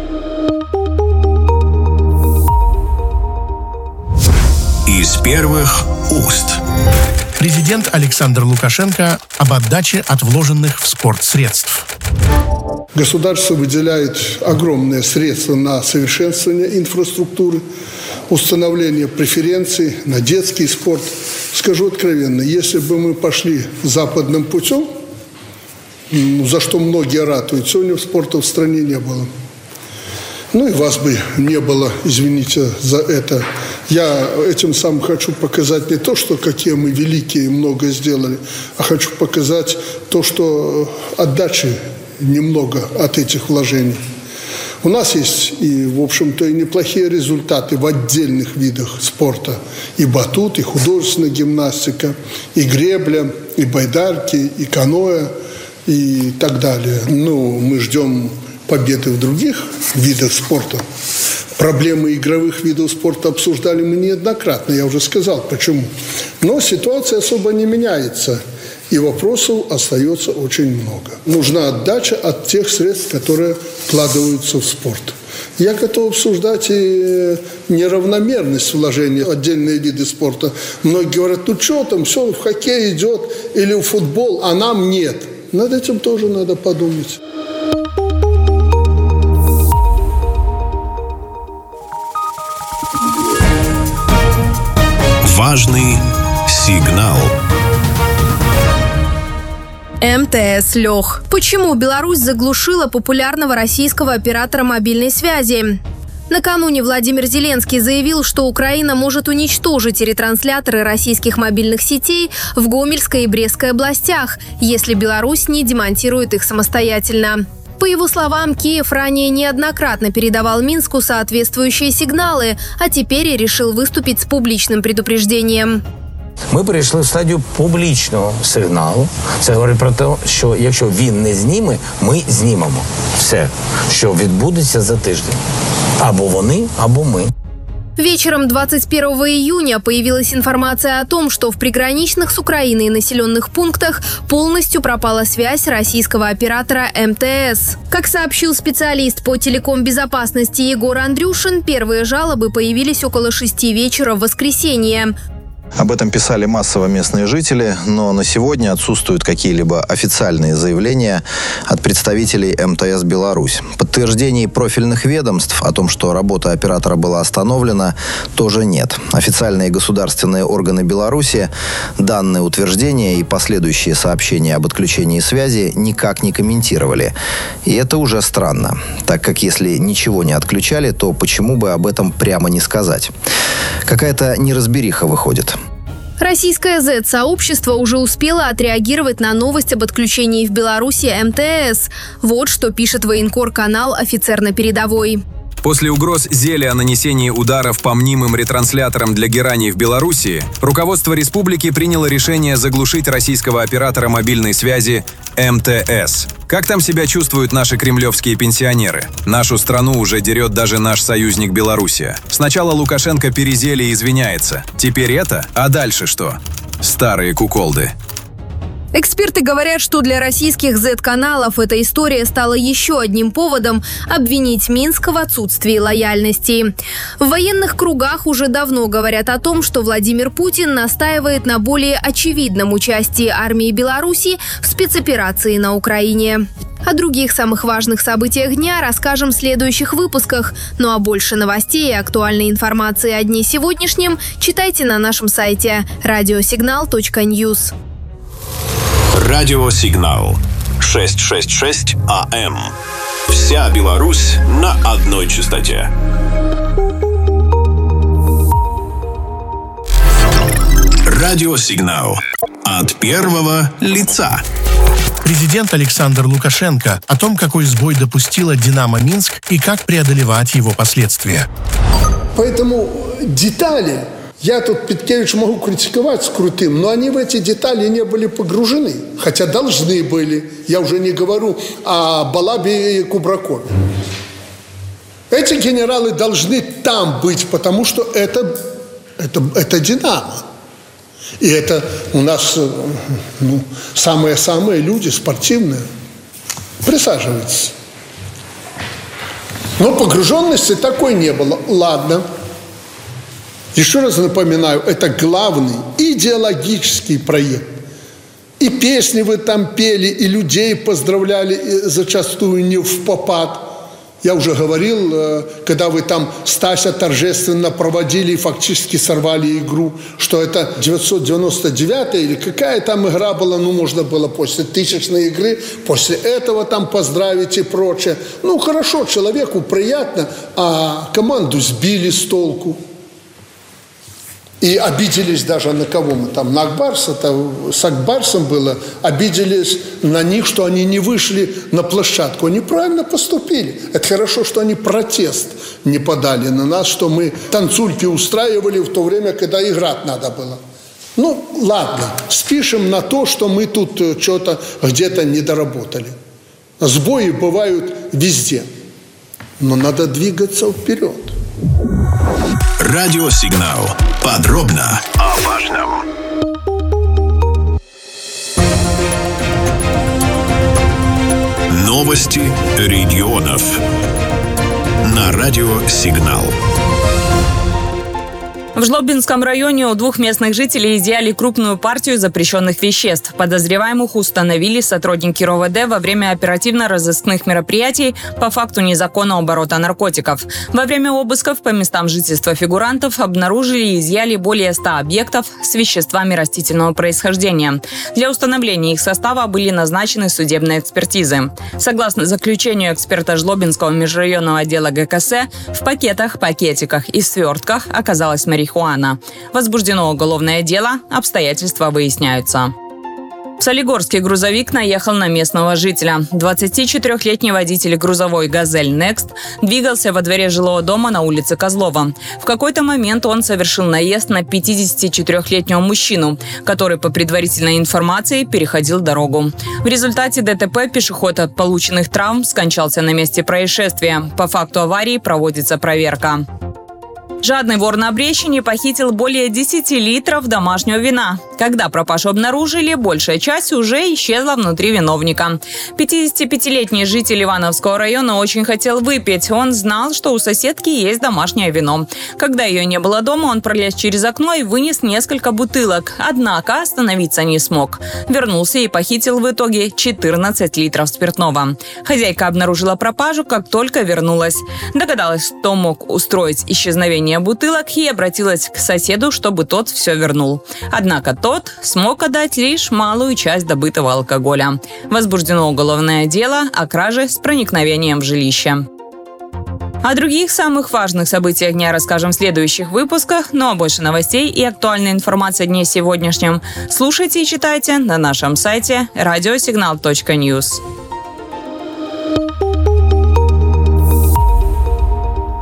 Из первых уст. Президент Александр Лукашенко об отдаче от вложенных в спорт средств. Государство выделяет огромные средства на совершенствование инфраструктуры, установление преференций на детский спорт. Скажу откровенно, если бы мы пошли западным путем, за что многие ратуют, сегодня спорта в стране не было. Ну и вас бы не было, извините за это. Я этим самым хочу показать не то, что какие мы великие и много сделали, а хочу показать то, что отдачи немного от этих вложений. У нас есть и, в общем-то, и неплохие результаты в отдельных видах спорта. И батут, и художественная гимнастика, и гребля, и байдарки, и каноэ, и так далее. Ну, мы ждем победы в других видах спорта. Проблемы игровых видов спорта обсуждали мы неоднократно, я уже сказал, почему. Но ситуация особо не меняется, и вопросов остается очень много. Нужна отдача от тех средств, которые вкладываются в спорт. Я готов обсуждать и неравномерность вложений в отдельные виды спорта. Многие говорят, ну что там, все в хоккей идет или в футбол, а нам нет. Над этим тоже надо подумать. Важный сигнал. МТС лег. Почему Беларусь заглушила популярного российского оператора мобильной связи? Накануне Владимир Зеленский заявил, что Украина может уничтожить ретрансляторы российских мобильных сетей в Гомельской и Брестской областях, если Беларусь не демонтирует их самостоятельно. По его словам, Киев ранее неоднократно передавал Минску соответствующие сигналы, а теперь и решил виступити з публічним предупрежденням. Ми перейшли в стадію публічного сигналу. Це говорить про те, що якщо він не зніме, ми знімемо все, що відбудеться за тиждень. Або вони, або ми. Вечером двадцать первого июня появилась информация о том, что в приграничных с Украиной населенных пунктах полностью пропала связь российского оператора МТС. Как сообщил специалист по телеком-безопасности Егор Андрюшин, первые жалобы появились около шести вечера в воскресенье. Об этом писали массово местные жители, но на сегодня отсутствуют какие-либо официальные заявления от представителей МТС «Беларусь». Подтверждений профильных ведомств о том, что работа оператора была остановлена, тоже нет. Официальные государственные органы Беларуси данные утверждения и последующие сообщения об отключении связи никак не комментировали. И это уже странно, так как если ничего не отключали, то почему бы об этом прямо не сказать? Какая-то неразбериха выходит. Российское зет-сообщество уже успело отреагировать на новость об отключении в Беларуси МТС. Вот что пишет военкор-канал «Офицер на передовой». После угроз Зели о нанесении ударов по мнимым ретрансляторам для герани в Белоруссии, руководство республики приняло решение заглушить российского оператора мобильной связи эм тэ эс. Как там себя чувствуют наши кремлевские пенсионеры? Нашу страну уже дерет даже наш союзник Белоруссия. Сначала Лукашенко перезели и извиняется. Теперь это? А дальше что? Старые куколды. Эксперты говорят, что для российских зет-каналов эта история стала еще одним поводом обвинить Минск в отсутствии лояльности. В военных кругах уже давно говорят о том, что Владимир Путин настаивает на более очевидном участии армии Беларуси в спецоперации на Украине. О других самых важных событиях дня расскажем в следующих выпусках. Ну а больше новостей и актуальной информации о дне сегодняшнем читайте на нашем сайте радиосигнал точка ньюс. Радиосигнал шестьсот шестьдесят шесть а эм. Вся Беларусь на одной частоте. Радиосигнал от первого лица. Президент Александр Лукашенко о том, какой сбой допустила «Динамо Минск» и как преодолевать его последствия. Поэтому детали... Я тут Петкевич могу критиковать с Крутым, но они в эти детали не были погружены, хотя должны были. Я уже не говорю о Балабе и Кубракове. Эти генералы должны там быть, потому что это, это, это «Динамо». И это у нас ну, самые-самые люди спортивные. Присаживайтесь. Но погруженности такой не было. Ладно. Еще раз напоминаю, это главный идеологический проект. И песни вы там пели, и людей поздравляли зачастую не впопад. Я уже говорил, когда вы там Стася торжественно проводили и фактически сорвали игру, что это девятьсот девяносто девятая или какая там игра была, ну можно было после тысячной игры, после этого там поздравить и прочее. Ну хорошо, человеку приятно, а команду сбили с толку. И обиделись даже на кого мы там, на Акбарса, это с Акбарсом было, обиделись на них, что они не вышли на площадку. Они правильно поступили. Это хорошо, что они протест не подали на нас, что мы танцульки устраивали в то время, когда играть надо было. Ну, ладно, спишем на то, что мы тут что-то где-то не доработали. Сбои бывают везде, но надо двигаться вперед. Радиосигнал. Подробно о важном. Новости регионов. На радиосигнал. В Жлобинском районе у двух местных жителей изъяли крупную партию запрещенных веществ. Подозреваемых установили сотрудники эр о вэ дэ во время оперативно-розыскных мероприятий по факту незаконного оборота наркотиков. Во время обысков по местам жительства фигурантов обнаружили и изъяли более ста объектов с веществами растительного происхождения. Для установления их состава были назначены судебные экспертизы. Согласно заключению эксперта Жлобинского межрайонного отдела гэ ка эс, в пакетах, пакетиках и свертках оказалась марихуана. Возбуждено уголовное дело, обстоятельства выясняются. В Солигорске грузовик наехал на местного жителя. двадцатичетырёхлетний водитель грузовой «Газель Next» двигался во дворе жилого дома на улице Козлова. В какой-то момент он совершил наезд на пятидесятичетырёхлетнего мужчину, который, по предварительной информации, переходил дорогу. В результате дэ тэ пэ пешеход от полученных травм скончался на месте происшествия. По факту аварии проводится проверка. Жадный вор на Брещине похитил более десяти литров домашнего вина. Когда пропажу обнаружили, большая часть уже исчезла внутри виновника. пятидесятипятилетний житель Ивановского района очень хотел выпить. Он знал, что у соседки есть домашнее вино. Когда ее не было дома, он пролез через окно и вынес несколько бутылок. Однако остановиться не смог. Вернулся и похитил в итоге четырнадцать литров спиртного. Хозяйка обнаружила пропажу, как только вернулась. Догадалась, что мог устроить исчезновение бутылок, и обратилась к соседу, чтобы тот все вернул. Однако тот смог отдать лишь малую часть добытого алкоголя. Возбуждено уголовное дело о краже с проникновением в жилище. О других самых важных событиях дня расскажем в следующих выпусках, но больше новостей и актуальной информации о дне сегодняшнем слушайте и читайте на нашем сайте радиосигнал точка ньюс.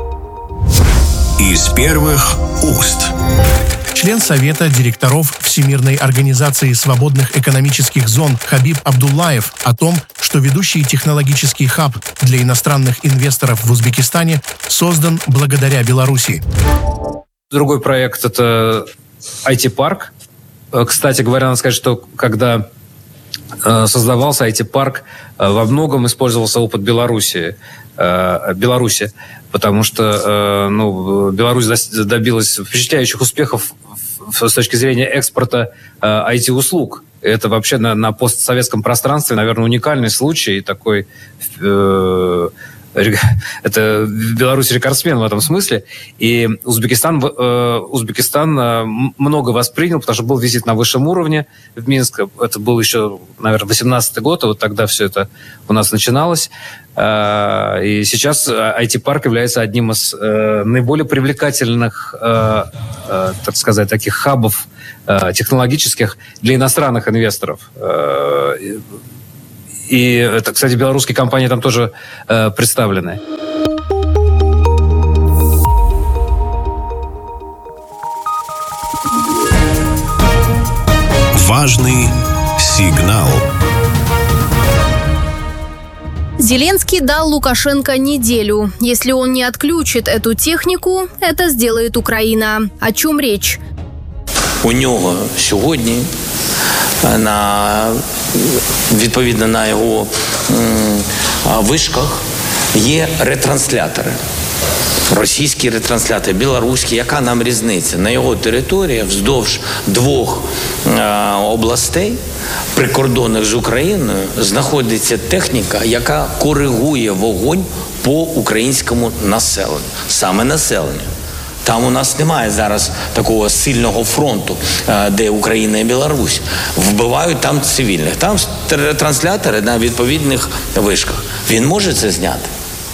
первых уст. Член Совета директоров Всемирной организации свободных экономических зон Хабиб Абдуллаев о том, что ведущий технологический хаб для иностранных инвесторов в Узбекистане создан благодаря Беларуси. Другой проект – это ай ти-парк. Кстати говоря, надо сказать, что когда создавался ай ти-парк, во многом использовался опыт Беларуси, Беларуси, потому что ну, Беларусь добилась впечатляющих успехов с точки зрения экспорта ай ти-услуг. Это вообще на, на постсоветском пространстве, наверное, уникальный случай, такой... Э, это Беларусь рекордсмен в этом смысле. И Узбекистан, э, Узбекистан э, много воспринял, потому что был визит на высшем уровне в Минск. Это был еще, наверное, восемнадцатый год, и вот тогда все это у нас начиналось. Э, и сейчас ай ти-парк является одним из э, наиболее привлекательных, э, э, так сказать, таких хабов э, технологических для иностранных инвесторов. Э, И, это, кстати, белорусские компании там тоже э, представлены. Важный сигнал. Зеленский дал Лукашенко неделю. Если он не отключит эту технику, это сделает Украина. О чем речь? У нього сьогодні на, відповідно на його м, вишках є ретранслятори. Російські ретранслятори, білоруські. Яка нам різниця? На його території вздовж двох е, областей, прикордонних з Україною, знаходиться техніка, яка коригує вогонь по українському населенню. Саме населенню. Там у нас немає зараз такого сильного фронту, де Україна і Білорусь. Вбивають там цивільних. Там транслятори на відповідних вишках. Він може це зняти?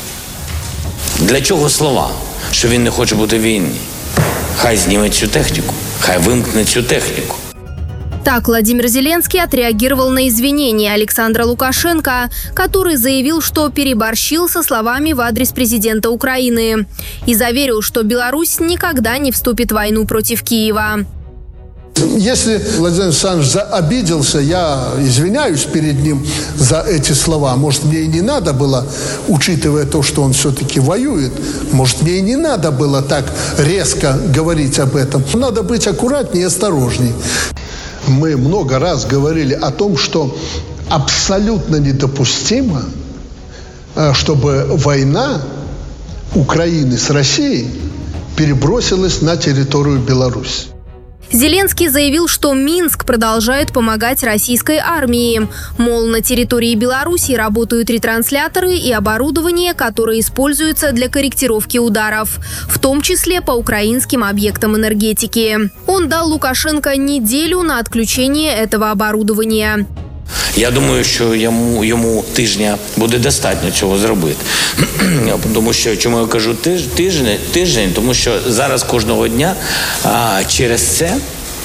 Для чого слова? Що він не хоче бути в війні? Хай зніме цю техніку. Хай вимкне цю техніку. Так Владимир Зеленский отреагировал на извинения Александра Лукашенко, который заявил, что переборщил со словами в адрес президента Украины и заверил, что Беларусь никогда не вступит в войну против Киева. Если Владимир Александрович обиделся, я извиняюсь перед ним за эти слова. Может, мне и не надо было, учитывая то, что он все-таки воюет, может, мне и не надо было так резко говорить об этом. Надо быть аккуратнее и осторожней. Мы много раз говорили о том, что абсолютно недопустимо, чтобы война Украины с Россией перебросилась на территорию Беларуси. Зеленский заявил, что Минск продолжает помогать российской армии. Мол, на территории Беларуси работают ретрансляторы и оборудование, которое используется для корректировки ударов, в том числе по украинским объектам энергетики. Он дал Лукашенко неделю на отключение этого оборудования. Я думаю, що йому, йому тижня буде достатньо цього зробити. Тому що, чому я кажу тиж, тиждень, тиждень, тому що зараз кожного дня а, через це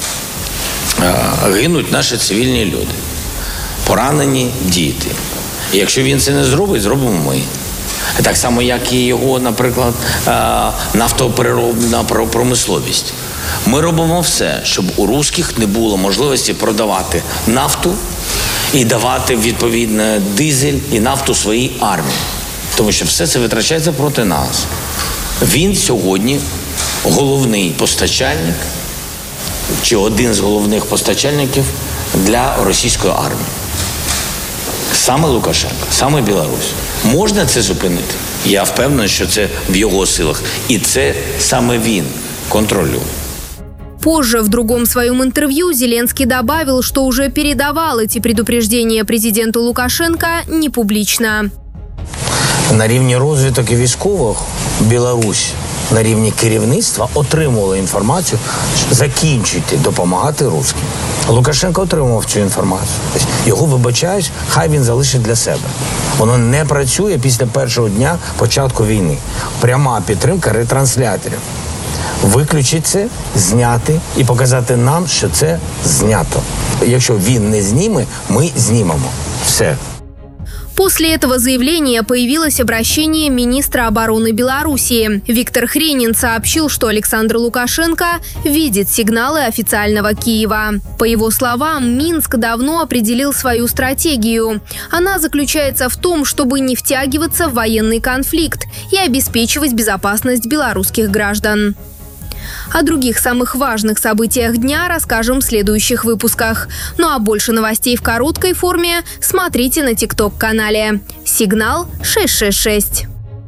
а, гинуть наші цивільні люди. Поранені діти. І якщо він це не зробить, зробимо ми. Так само, як і його, наприклад, а, нафтопереробна промисловість. Ми робимо все, щоб у русських не було можливості продавати нафту і давати, відповідно, дизель і нафту своїй армії. Тому що все це витрачається проти нас. Він сьогодні головний постачальник, чи один з головних постачальників для російської армії. Саме Лукашенко, саме Білорусь. Можна це зупинити? Я впевнений, що це в його силах. І це саме він контролює. Позже в другом своем интервью Зеленский добавил, что уже передавал эти предупреждения президенту Лукашенко не публично. На рівні розвиток і військових Білорусь на рівні керівництва отримувала інформацію, закінчуйте допомагати русським. Лукашенко отримував цю інформацію. Його вибачають, хай він залишить для себе. Воно не працює після першого дня початку війни. Пряма підтримка ретрансляторів. Виключити це, зняти і показати нам, що це знято. Якщо він не зніме, ми знімемо. Все. После этого заявления появилось обращение министра обороны Белоруссии. Виктор Хренин сообщил, что Александр Лукашенко видит сигналы официального Киева. По его словам, Минск давно определил свою стратегию. Она заключается в том, чтобы не втягиваться в военный конфликт и обеспечивать безопасность белорусских граждан. О других самых важных событиях дня расскажем в следующих выпусках. Ну а больше новостей в короткой форме смотрите на тикток-канале «Сигнал шесть шесть шесть».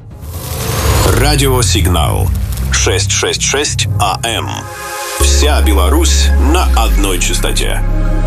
Радиосигнал шестьсот шестьдесят шесть АМ. Вся Беларусь на одной частоте.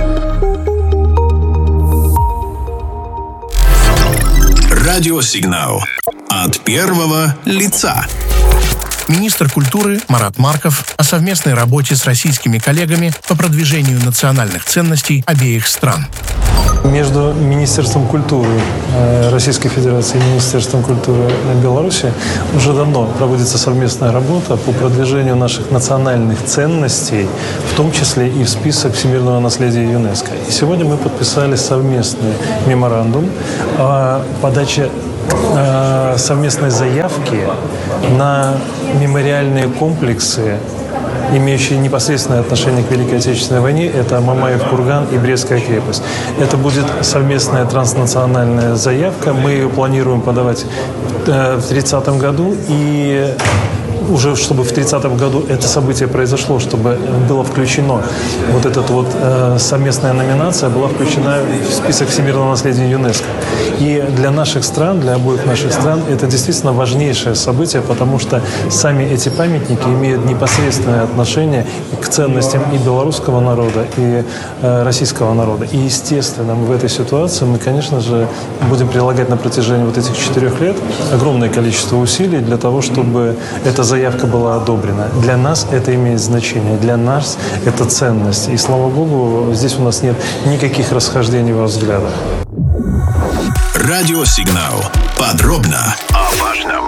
Радиосигнал от первого лица. Министр культуры Марат Марков о совместной работе с российскими коллегами по продвижению национальных ценностей обеих стран. Между Министерством культуры Российской Федерации и Министерством культуры Беларуси уже давно проводится совместная работа по продвижению наших национальных ценностей, в том числе и в список всемирного наследия ЮНЕСКО. И сегодня мы подписали совместный меморандум о подаче совместной заявки на мемориальные комплексы, имеющие непосредственное отношение к Великой Отечественной войне. Это Мамаев курган и Брестская крепость. Это будет совместная транснациональная заявка. Мы ее планируем подавать в тридцатом году. И уже чтобы в тридцатом году это событие произошло, чтобы было включено, вот эта вот э, совместная номинация была включена в список всемирного наследия ЮНЕСКО. И для наших стран, для обоих наших стран, это действительно важнейшее событие, потому что сами эти памятники имеют непосредственное отношение к ценностям и белорусского народа, и э, российского народа. И, естественно, в этой ситуации мы, конечно же, будем прилагать на протяжении вот этих четырех лет огромное количество усилий для того, чтобы это заявка была одобрена. Для нас это имеет значение, для нас это ценность. И, слава богу, здесь у нас нет никаких расхождений во взглядах. Радиосигнал. Подробно о важном.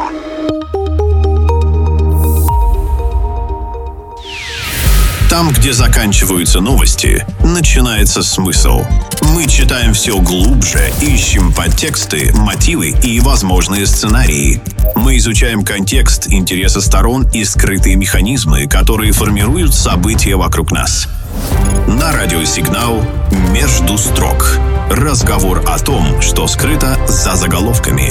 Там, где заканчиваются новости, начинается смысл. Мы читаем все глубже, ищем подтексты, мотивы и возможные сценарии. Мы изучаем контекст, интересы сторон и скрытые механизмы, которые формируют события вокруг нас. На радиосигнал «Между строк». Разговор о том, что скрыто за заголовками.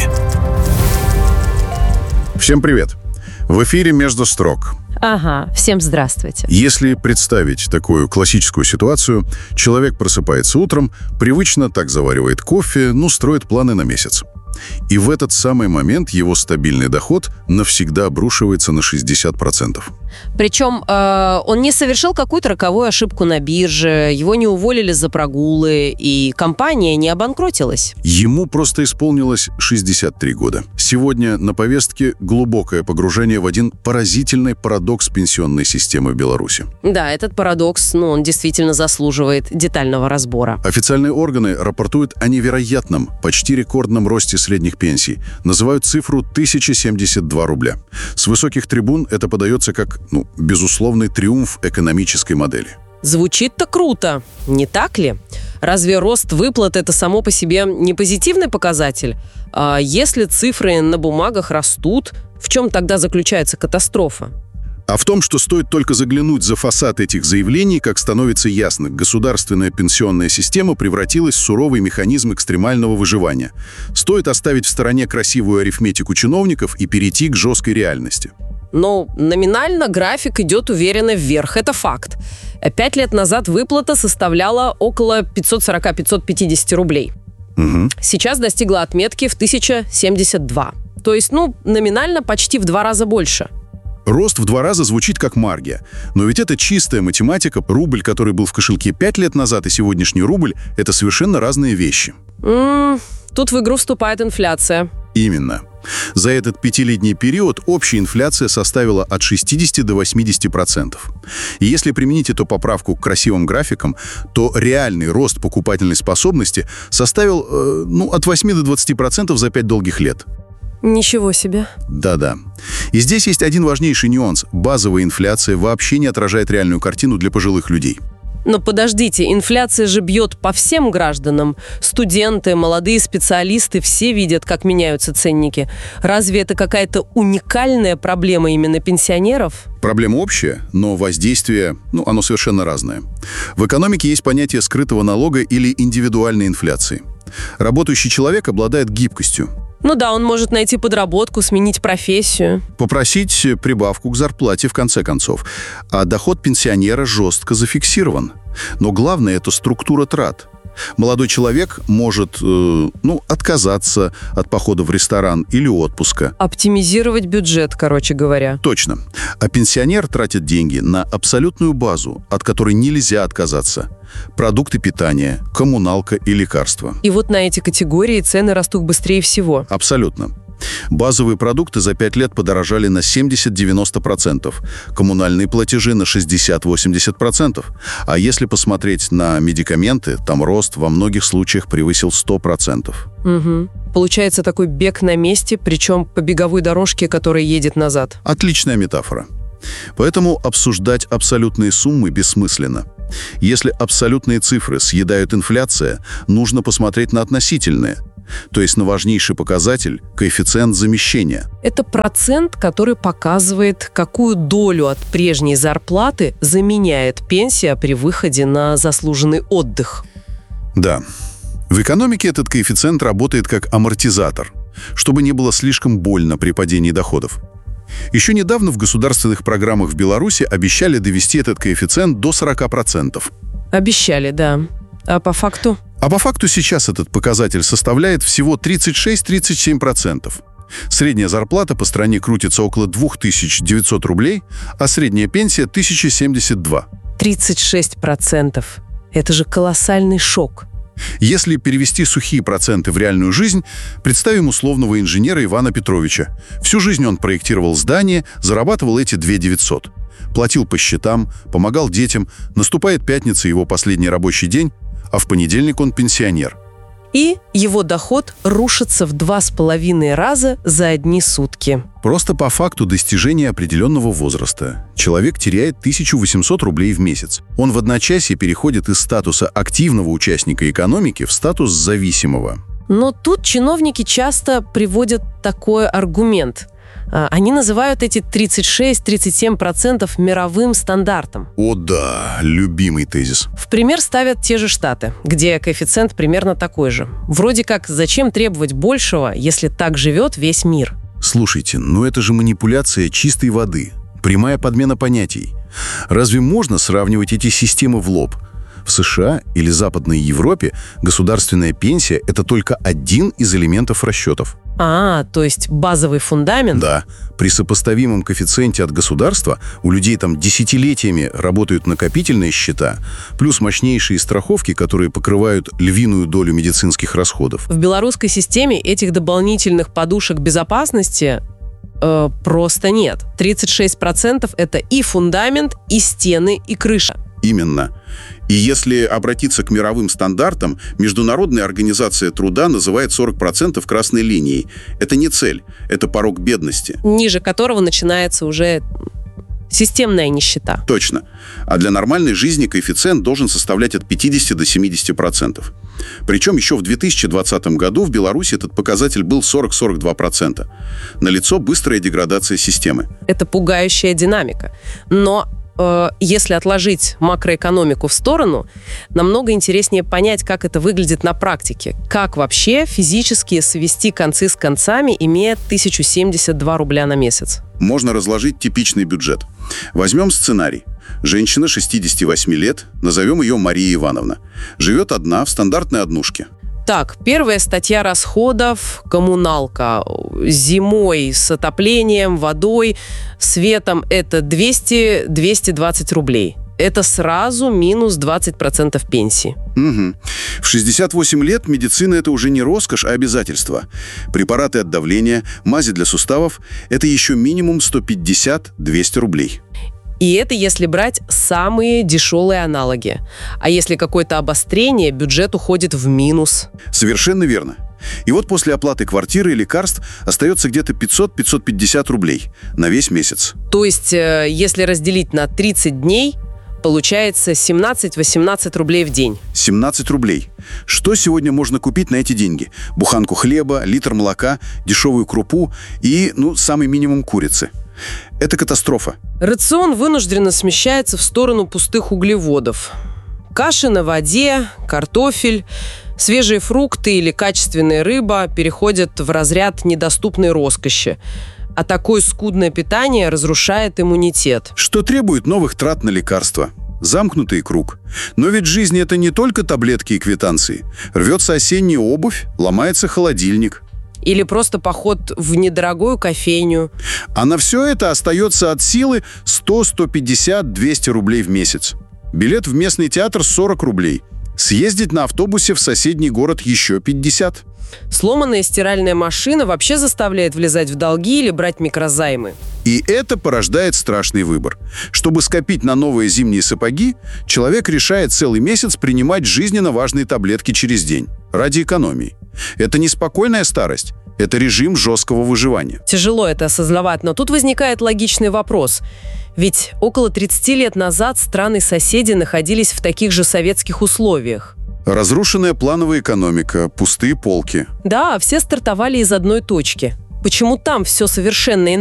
Всем привет. В эфире «Между строк». Ага, всем здравствуйте. Если представить такую классическую ситуацию, человек просыпается утром, привычно так заваривает кофе, ну, строит планы на месяц. И в этот самый момент его стабильный доход навсегда обрушивается на шестьдесят процентов. Причем э, он не совершил какую-то роковую ошибку на бирже, его не уволили за прогулы, и компания не обанкротилась. Ему просто исполнилось шестьдесят три года. Сегодня на повестке глубокое погружение в один поразительный парадокс пенсионной системы в Беларуси. Да, этот парадокс, ну, он действительно заслуживает детального разбора. Официальные органы рапортуют о невероятном, почти рекордном росте средних пенсий. Называют цифру тысяча семьдесят два рубля. С высоких трибун это подается как, ну, безусловный триумф экономической модели. Звучит-то круто, не так ли? Разве рост выплат – это само по себе не позитивный показатель? А если цифры на бумагах растут, в чем тогда заключается катастрофа? А в том, что стоит только заглянуть за фасад этих заявлений, как становится ясно, государственная пенсионная система превратилась в суровый механизм экстремального выживания. Стоит оставить в стороне красивую арифметику чиновников и перейти к жесткой реальности. Но номинально график идет уверенно вверх, это факт. Пять лет назад выплата составляла около пятьсот сорок - пятьсот пятьдесят рублей. Угу. Сейчас достигла отметки в тысяча семьдесят два. То есть, ну, номинально почти в два раза больше. Рост в два раза звучит как магия. Но ведь это чистая математика. Рубль, который был в кошельке пять лет назад, и сегодняшний рубль – это совершенно разные вещи. М-м, тут в игру вступает инфляция. Именно. За этот пятилетний период общая инфляция составила от шестидесяти до восьмидесяти процентов. И если применить эту поправку к красивым графикам, то реальный рост покупательной способности составил э, ну, от восьми до двадцати процентов за пять долгих лет. Ничего себе. Да-да. И здесь есть один важнейший нюанс. Базовая инфляция вообще не отражает реальную картину для пожилых людей. Но подождите, инфляция же бьет по всем гражданам. Студенты, молодые специалисты, все видят, как меняются ценники. Разве это какая-то уникальная проблема именно пенсионеров? Проблема общая, но воздействие, ну, оно совершенно разное. В экономике есть понятие скрытого налога или индивидуальной инфляции. Работающий человек обладает гибкостью. Ну да, он может найти подработку, сменить профессию. Попросить прибавку к зарплате, в конце концов. А доход пенсионера жестко зафиксирован. Но главное – это структура трат. Молодой человек может, э, ну, отказаться от похода в ресторан или отпуска. Оптимизировать бюджет, короче говоря. Точно. А пенсионер тратит деньги на абсолютную базу, от которой нельзя отказаться. Продукты питания, коммуналка и лекарства. И вот на эти категории цены растут быстрее всего. Абсолютно. Базовые продукты за пять лет подорожали на семьдесят-девяносто процентов, коммунальные платежи на шестьдесят-восемьдесят процентов. А если посмотреть на медикаменты, там рост во многих случаях превысил сто процентов. Угу. Получается такой бег на месте, причем по беговой дорожке, которая едет назад. Отличная метафора. Поэтому обсуждать абсолютные суммы бессмысленно. Если абсолютные цифры съедают инфляция, нужно посмотреть на относительные. То есть на важнейший показатель – коэффициент замещения. Это процент, который показывает, какую долю от прежней зарплаты заменяет пенсия при выходе на заслуженный отдых. Да. В экономике этот коэффициент работает как амортизатор, чтобы не было слишком больно при падении доходов. Еще недавно в государственных программах в Беларуси обещали довести этот коэффициент до сорока процентов. Обещали, да. А по факту? А по факту сейчас этот показатель составляет всего тридцать шесть - тридцать семь процентов. Средняя зарплата по стране крутится около две тысячи девятьсот рублей, а средняя пенсия – тысяча семьдесят два. тридцать шесть процентов. Это же колоссальный шок. Если перевести сухие проценты в реальную жизнь, представим условного инженера Ивана Петровича. Всю жизнь он проектировал здания, зарабатывал эти две тысячи девятьсот. Платил по счетам, помогал детям, наступает пятница, его последний рабочий день, а в понедельник он пенсионер. И его доход рушится в два с половиной раза за одни сутки. Просто по факту достижения определенного возраста человек теряет тысячу восемьсот рублей в месяц. Он в одночасье переходит из статуса активного участника экономики в статус зависимого. Но тут чиновники часто приводят такой аргумент. Они называют эти тридцать шесть - тридцать семь процентов мировым стандартом. О да, любимый тезис. В пример ставят те же Штаты, где коэффициент примерно такой же. Вроде как, зачем требовать большего, если так живет весь мир? Слушайте, ну это же манипуляция чистой воды, прямая подмена понятий. Разве можно сравнивать эти системы в лоб? В США или Западной Европе государственная пенсия – это только один из элементов расчетов. А, то есть базовый фундамент? Да. При сопоставимом коэффициенте от государства у людей там десятилетиями работают накопительные счета, плюс мощнейшие страховки, которые покрывают львиную долю медицинских расходов. В белорусской системе этих дополнительных подушек безопасности э, просто нет. тридцать шесть процентов – это и фундамент, и стены, и крыша. Именно. И если обратиться к мировым стандартам, Международная организация труда называет сорок процентов красной линией. Это не цель, это порог бедности. Ниже которого начинается уже системная нищета. Точно. А для нормальной жизни коэффициент должен составлять от пятидесяти до семидесяти процентов. Причем еще в две тысячи двадцатом году в Беларуси этот показатель был сорок - сорок два процента. Налицо быстрая деградация системы. Это пугающая динамика. Но если отложить макроэкономику в сторону, намного интереснее понять, как это выглядит на практике. Как вообще физически свести концы с концами, имея тысячу семьдесят два рубля на месяц? Можно разложить типичный бюджет. Возьмем сценарий. Женщина шестидесяти восьми лет, назовем ее Мария Ивановна. Живет одна в стандартной однушке. Так, первая статья расходов – коммуналка. Зимой с отоплением, водой, светом – это двести - двести двадцать рублей. Это сразу минус двадцать процентов пенсии. Угу. В шестьдесят восемь лет медицина – это уже не роскошь, а обязательство. Препараты от давления, мази для суставов – это еще минимум сто пятьдесят - двести рублей. И это если брать самые дешевые аналоги. А если какое-то обострение, бюджет уходит в минус. Совершенно верно. И вот после оплаты квартиры и лекарств остается где-то пятьсот - пятьсот пятьдесят рублей на весь месяц. То есть, если разделить на тридцать дней, Получается семнадцать-восемнадцать рублей в день. семнадцать рублей. Что сегодня можно купить на эти деньги? Буханку хлеба, литр молока, дешевую крупу и, ну, самый минимум курицы. Это катастрофа. Рацион вынужденно смещается в сторону пустых углеводов. Каши на воде, картофель, свежие фрукты или качественная рыба переходят в разряд недоступной роскоши. А такое скудное питание разрушает иммунитет. Что требует новых трат на лекарства. Замкнутый круг. Но ведь жизнь – это не только таблетки и квитанции. Рвется осенняя обувь, ломается холодильник. Или просто поход в недорогую кофейню. А на все это остается от силы сто, сто пятьдесят, двести рублей в месяц. Билет в местный театр сорок рублей. Съездить на автобусе в соседний город еще пятьдесят. Сломанная стиральная машина вообще заставляет влезать в долги или брать микрозаймы. И это порождает страшный выбор. Чтобы скопить на новые зимние сапоги, человек решает целый месяц принимать жизненно важные таблетки через день. Ради экономии. Это не спокойная старость. Это режим жесткого выживания. Тяжело это осознавать, но тут возникает логичный вопрос. Ведь около тридцати лет назад страны-соседи находились в таких же советских условиях. Разрушенная плановая экономика, пустые полки. Да, все стартовали из одной точки. Почему там все совершенно иначе?